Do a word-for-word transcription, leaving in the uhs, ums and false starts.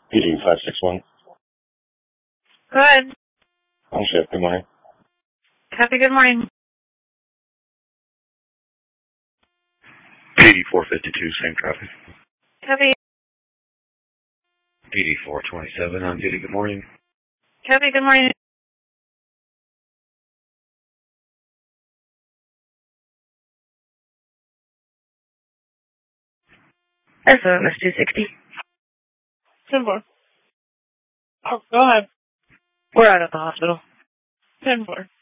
P D five six one. Go ahead. On shift, good morning. Copy, good morning. P D four fifty-two, same traffic. Copy. P D four twenty-seven, on duty, good morning. Copy, good morning. S O M S two sixty. ten four. Oh, go ahead. We're out at the hospital. ten four.